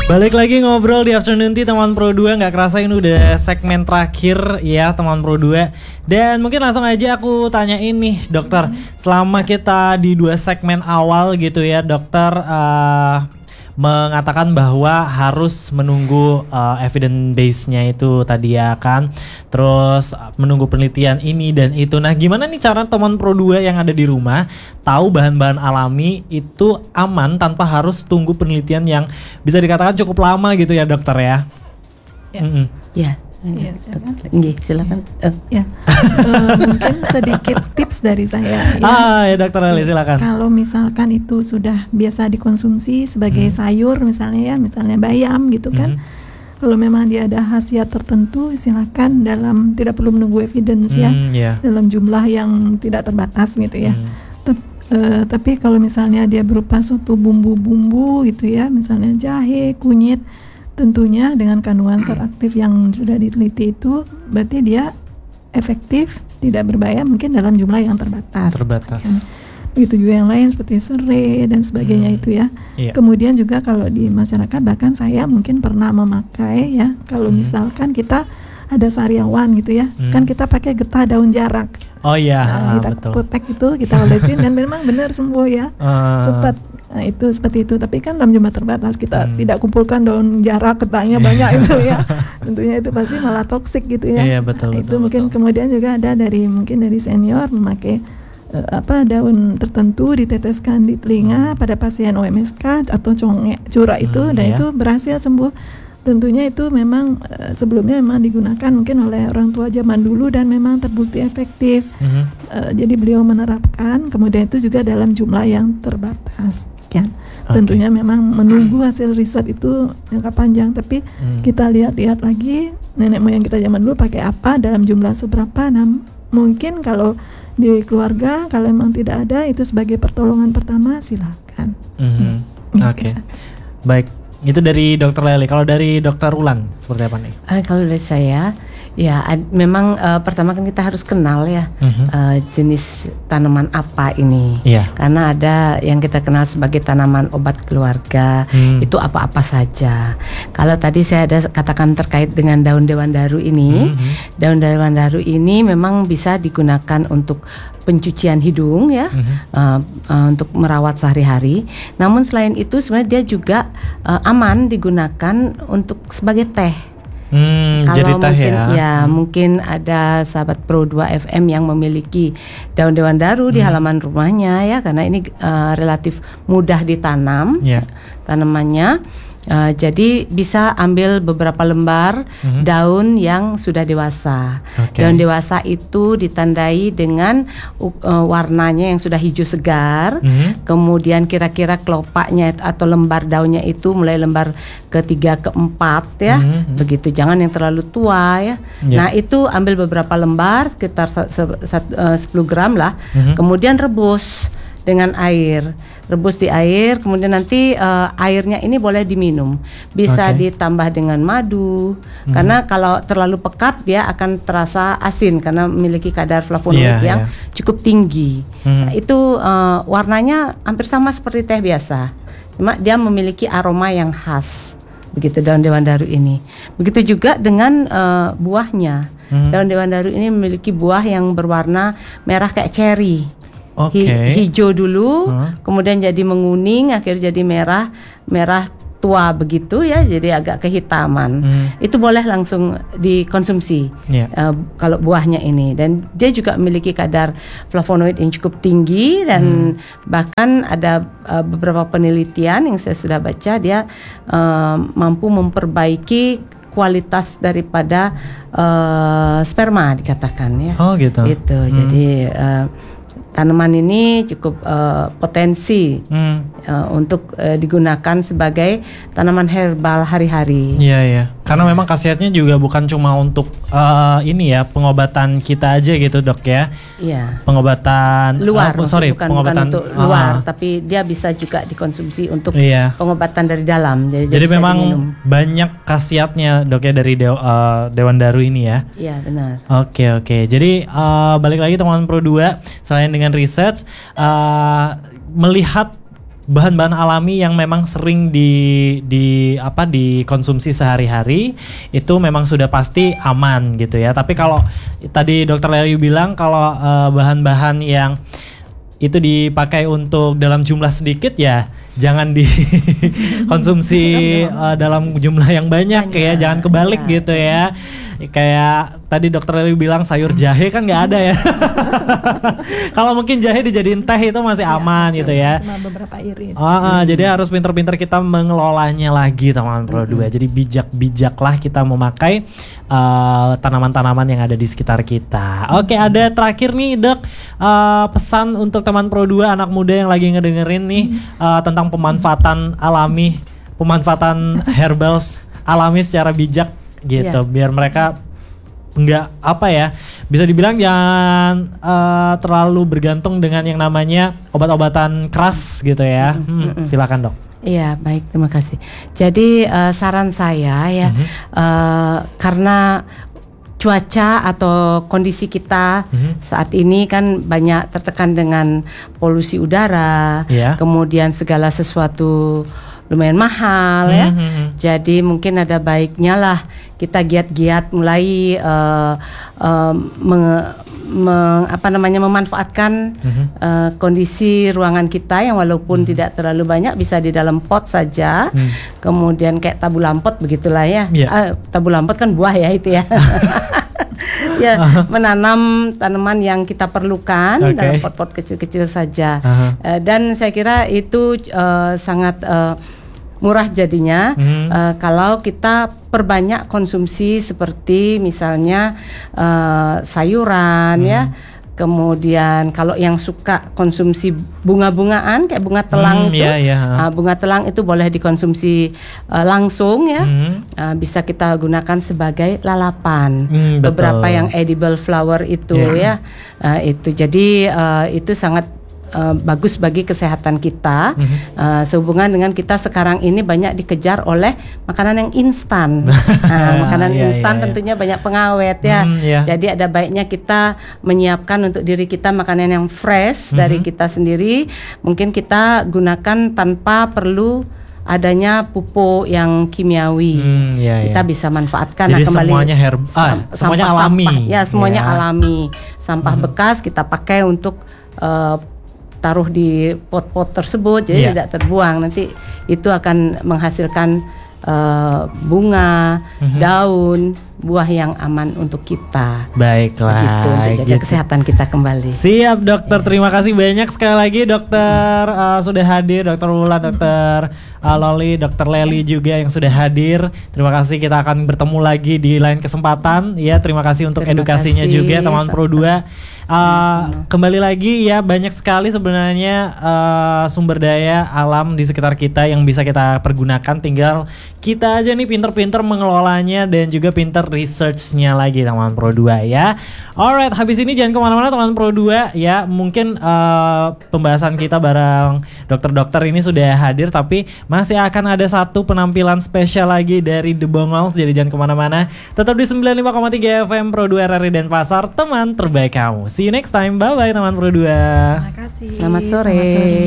Balik lagi ngobrol di Afternoon Tea teman Pro 2. Gak kerasa ini udah segmen terakhir ya teman Pro 2. Dan mungkin langsung aja aku tanyain nih dokter, selama kita di 2 segmen awal gitu ya dokter mengatakan bahwa harus menunggu evidence base-nya itu tadi ya kan, terus menunggu penelitian ini dan itu. Nah gimana nih cara teman Pro 2 yang ada di rumah tahu bahan-bahan alami itu aman tanpa harus tunggu penelitian yang bisa dikatakan cukup lama gitu ya dokter ya? Ya. Ya, silakan. Mungkin sedikit tips dari saya. Ya dokter Ali silakan. Kalau misalkan itu sudah biasa dikonsumsi sebagai sayur misalnya ya, misalnya bayam gitu kan. Kalau memang dia ada khasiat tertentu, silakan tidak perlu menunggu evidence dalam jumlah yang tidak terbatas gitu ya. Tapi kalau misalnya dia berupa suatu bumbu-bumbu gitu ya, misalnya jahe, kunyit, tentunya dengan kandungan zat aktif yang sudah diteliti itu berarti dia efektif, tidak berbahaya mungkin dalam jumlah yang terbatas. Kan? Begitu juga yang lain seperti serai dan sebagainya itu ya. Kemudian juga kalau di masyarakat bahkan saya mungkin pernah memakai ya, kalau misalkan kita ada sariawan gitu ya, kan kita pakai getah daun jarak. Oh iya, kita betul. potek itu kita olesin dan memang benar sembuh ya, cepat. Nah itu seperti itu, tapi kan dalam jumlah terbatas kita tidak kumpulkan daun jarak getahnya banyak itu ya, tentunya itu pasti malah toksik gitu ya. Iya betul. Itu mungkin kemudian juga ada dari senior memakai daun tertentu diteteskan di telinga pada pasien OMSK atau cura itu dan itu berhasil sembuh. Tentunya itu memang sebelumnya memang digunakan mungkin oleh orang tua zaman dulu dan memang terbukti efektif. Jadi beliau menerapkan, kemudian itu juga dalam jumlah yang terbatas. Tentunya memang menunggu hasil riset itu jangka panjang, tapi kita lihat-lihat lagi nenek moyang kita zaman dulu pakai apa, dalam jumlah seberapa. Nah, mungkin kalau di keluarga kalau memang tidak ada itu sebagai pertolongan pertama silakan. Oke. Baik. Itu dari dokter Leli. Kalau dari dokter Ulan seperti apa nih? Kalau dari saya ya memang pertama kan kita harus kenal ya jenis tanaman apa ini. Karena ada yang kita kenal sebagai tanaman obat keluarga, itu apa-apa saja. Kalau tadi saya ada katakan terkait dengan daun dewandaru ini, daun dewandaru ini memang bisa digunakan untuk pencucian hidung ya, untuk merawat sehari-hari. Namun selain itu sebenarnya dia juga aman digunakan untuk sebagai teh. Kalau mungkin mungkin ada sahabat Pro 2 FM yang memiliki daun dewandaru di halaman rumahnya ya, karena ini relatif mudah ditanam tanamannya. Jadi bisa ambil beberapa lembar daun yang sudah dewasa. Daun dewasa itu ditandai dengan warnanya yang sudah hijau segar. Kemudian kira-kira kelopaknya atau lembar daunnya itu mulai lembar ke-3 ke-4 ya. Begitu, jangan yang terlalu tua ya. Nah itu ambil beberapa lembar sekitar 10 gram lah. Kemudian rebus dengan air, rebus di air, kemudian nanti airnya ini boleh diminum, bisa ditambah dengan madu, karena kalau terlalu pekat dia akan terasa asin karena memiliki kadar flavonoid yang cukup tinggi. Nah, itu warnanya hampir sama seperti teh biasa, cuma dia memiliki aroma yang khas. Begitu daun dewandaru ini. Begitu juga dengan buahnya. Daun dewandaru ini memiliki buah yang berwarna merah kayak ceri. Hijau dulu, kemudian jadi menguning, akhirnya jadi merah tua begitu ya, jadi agak kehitaman. Itu boleh langsung dikonsumsi kalau buahnya ini. Dan dia juga memiliki kadar flavonoid yang cukup tinggi dan bahkan ada beberapa penelitian yang saya sudah baca, dia mampu memperbaiki kualitas daripada sperma dikatakan ya. Itu jadi tanaman ini cukup potensi untuk digunakan sebagai tanaman herbal hari-hari. Iya. Karena memang khasiatnya juga bukan cuma untuk ini ya, pengobatan kita aja gitu dok ya. Iya. Pengobatan luar, pengobatan untuk luar, tapi dia bisa juga dikonsumsi untuk pengobatan dari dalam. Jadi memang banyak khasiatnya dok ya dari dewandaru ini ya. Iya benar. Oke. Jadi balik lagi teman Pro 2, selain dengan riset, melihat bahan-bahan alami yang memang sering dikonsumsi sehari-hari itu memang sudah pasti aman gitu ya. Tapi kalau tadi Dokter Lely bilang kalau bahan-bahan yang itu dipakai untuk dalam jumlah sedikit ya jangan dikonsumsi dalam jumlah yang banyak ya, jangan kebalik gitu ya. Kayak tadi Dokter Lely bilang sayur jahe kan nggak ada ya. Kalau mungkin jahe dijadiin teh itu masih aman gitu ya. Cuma beberapa iris. Jadi harus pintar-pintar kita mengelolanya lagi teman-teman Pro 2. Jadi bijak-bijaklah kita memakai tanaman-tanaman yang ada di sekitar kita. Oke, ada terakhir nih Dok, pesan untuk teman Pro 2 anak muda yang lagi ngedengerin nih tentang pemanfaatan alami, pemanfaatan herbals alami secara bijak gitu, biar mereka nggak bisa dibilang jangan terlalu bergantung dengan yang namanya obat-obatan keras gitu ya. Silakan Dok. Iya, baik, terima kasih. Jadi saran saya ya, karena cuaca atau kondisi kita saat ini kan banyak tertekan dengan polusi udara, kemudian segala sesuatu lumayan mahal ya. Jadi mungkin ada baiknya lah kita giat-giat mulai memanfaatkan kondisi ruangan kita yang walaupun tidak terlalu banyak, bisa di dalam pot saja. Kemudian kayak tabu lampot begitulah ya. Tabu lampot kan buah ya itu ya. Ya, menanam tanaman yang kita perlukan dalam pot-pot kecil-kecil saja. Dan saya kira itu sangat murah jadinya kalau kita perbanyak konsumsi seperti misalnya sayuran ya. Kemudian kalau yang suka konsumsi bunga-bungaan kayak bunga telang itu, bunga telang itu boleh dikonsumsi langsung ya. Bisa kita gunakan sebagai lalapan. Beberapa yang edible flower itu ya. Itu jadi itu sangat bagus bagi kesehatan kita. Sehubungan dengan kita sekarang ini banyak dikejar oleh makanan yang instan. Makanan instan tentunya banyak pengawet ya. Jadi ada baiknya kita menyiapkan untuk diri kita makanan yang fresh dari kita sendiri. Mungkin kita gunakan tanpa perlu adanya pupuk yang kimiawi. Kita bisa manfaatkan. Jadi kembali semuanya semuanya alami. Ya, semuanya alami. Sampah bekas kita pakai untuk taruh di pot-pot tersebut, jadi tidak terbuang. Nanti itu akan menghasilkan bunga, daun, buah yang aman untuk kita. Baiklah. Begitu, untuk jaga kesehatan kita kembali. Siap Dokter, terima kasih banyak sekali lagi Dokter sudah hadir, Dokter Wulan, Dokter Loli, Dokter Lely juga yang sudah hadir. Terima kasih, kita akan bertemu lagi di lain kesempatan. Ya, terima kasih untuk edukasinya juga teman Pro 2. Kembali lagi ya, banyak sekali sebenarnya sumber daya alam di sekitar kita yang bisa kita pergunakan, tinggal kita aja nih pinter-pinter mengelolanya dan juga pinter researchnya lagi teman Pro 2 ya. Alright, habis ini jangan kemana-mana teman Pro 2 ya. Mungkin pembahasan kita bareng dokter-dokter ini sudah hadir, tapi masih akan ada satu penampilan spesial lagi dari The Bongals. Jadi jangan kemana-mana, tetap di 95,3 FM Pro 2 RRI Denpasar, teman terbaik kamu. See you next time, bye-bye teman Pro 2. Terima kasih. Selamat sore.